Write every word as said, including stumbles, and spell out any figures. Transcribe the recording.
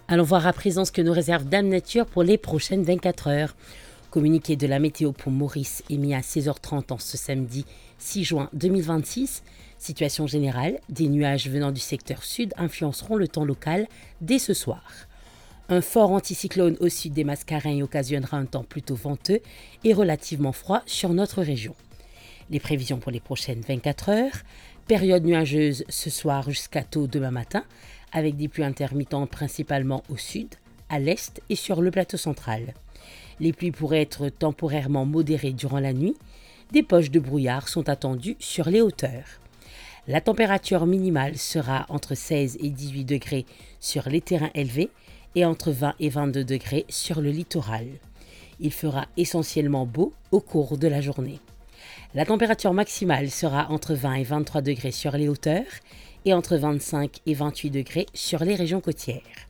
Allons voir à présent ce que nous réserve Dame Nature pour les prochaines vingt-quatre heures. Communiqué de la météo pour Maurice émis à seize heures trente en ce samedi six juin deux mille vingt-six. Situation générale, des nuages venant du secteur sud influenceront le temps local dès ce soir. Un fort anticyclone au sud des Mascareignes occasionnera un temps plutôt venteux et relativement froid sur notre région. Les prévisions pour les prochaines vingt-quatre heures, période nuageuse ce soir jusqu'à tôt demain matin, avec des pluies intermittentes principalement au sud, à l'est et sur le plateau central. Les pluies pourraient être temporairement modérées durant la nuit. Des poches de brouillard sont attendues sur les hauteurs. La température minimale sera entre seize et dix-huit degrés sur les terrains élevés et entre vingt et vingt-deux degrés sur le littoral. Il fera essentiellement beau au cours de la journée. La température maximale sera entre vingt et vingt-trois degrés sur les hauteurs et entre vingt-cinq et vingt-huit degrés sur les régions côtières.